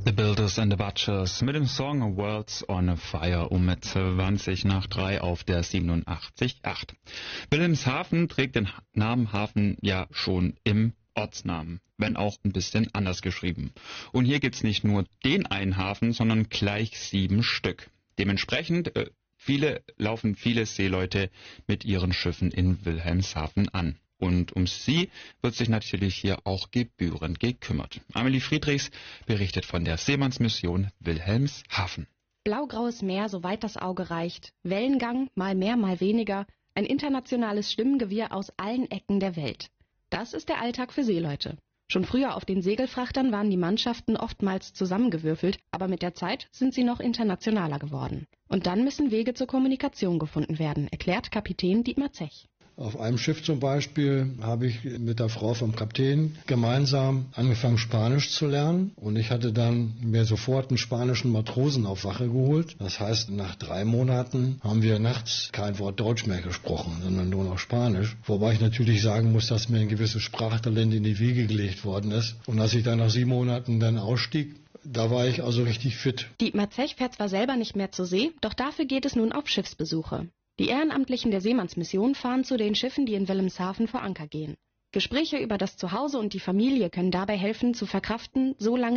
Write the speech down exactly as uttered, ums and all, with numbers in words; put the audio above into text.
The Builders and the Butchers mit dem Song Worlds on Fire um zwanzig nach drei auf der siebenundachtzig Komma acht. Wilhelmshaven trägt den Namen Hafen ja schon im Ortsnamen, wenn auch ein bisschen anders geschrieben. Und hier gibt's nicht nur den einen Hafen, sondern gleich sieben Stück. Dementsprechend äh, viele laufen viele Seeleute mit ihren Schiffen in Wilhelmshaven an. Und um sie wird sich natürlich hier auch gebührend gekümmert. Amelie Friedrichs berichtet von der Seemannsmission Wilhelmshaven. Blaugraues Meer, soweit das Auge reicht. Wellengang, mal mehr, mal weniger. Ein internationales Stimmengewirr aus allen Ecken der Welt. Das ist der Alltag für Seeleute. Schon früher auf den Segelfrachtern waren die Mannschaften oftmals zusammengewürfelt, aber mit der Zeit sind sie noch internationaler geworden. Und dann müssen Wege zur Kommunikation gefunden werden, erklärt Kapitän Dietmar Zech. Auf einem Schiff zum Beispiel habe ich mit der Frau vom Kapitän gemeinsam angefangen, Spanisch zu lernen. Und ich hatte dann mir sofort einen spanischen Matrosen auf Wache geholt. Das heißt, nach drei Monaten haben wir nachts kein Wort Deutsch mehr gesprochen, sondern nur noch Spanisch. Wobei ich natürlich sagen muss, dass mir ein gewisses Sprachtalent in die Wiege gelegt worden ist. Und als ich dann nach sieben Monaten dann ausstieg, da war ich also richtig fit. Dietmar Zech fährt zwar selber nicht mehr zur See, doch dafür geht es nun auf Schiffsbesuche. Die Ehrenamtlichen der Seemannsmission fahren zu den Schiffen, die in Wilhelmshaven vor Anker gehen. Gespräche über das Zuhause und die Familie können dabei helfen, zu verkraften, so lange